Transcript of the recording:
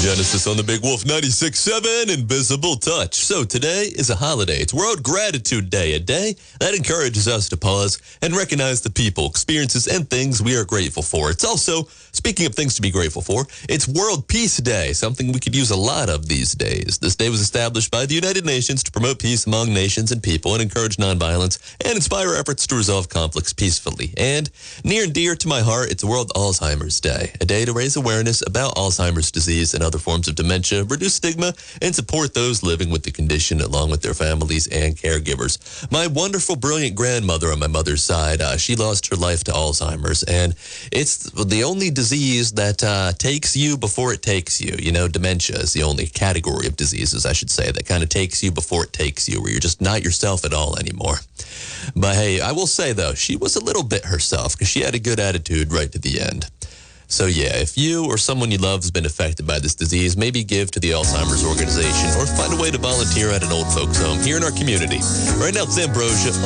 Genesis on the Big Wolf 96.7 Invisible Touch. So today is a holiday. It's World Gratitude Day, a day that encourages us to pause and recognize the people, experiences, and things we are grateful for. It's also, speaking of things to be grateful for, it's World Peace Day, something we could use a lot of these days. This day was established by the United Nations to promote peace among nations and people and encourage nonviolence and inspire efforts to resolve conflicts peacefully. And near and dear to my heart, it's World Alzheimer's Day, a day to raise awareness about Alzheimer's disease and other forms of dementia, reduce stigma, and support those living with the condition along with their families and caregivers. My wonderful, brilliant grandmother on my mother's side, she lost her life to Alzheimer's, and it's the only disease that takes you before it takes you. You know, dementia is the only category of diseases, I should say, that kind of takes you before it takes you, where you're just not yourself at all anymore. But hey, I will say, though, she was a little bit herself because she had a good attitude right to the end. So yeah, if you or someone you love has been affected by this disease, maybe give to the Alzheimer's organization or find a way to volunteer at an old folks home here in our community. Right now, it's Ambrosia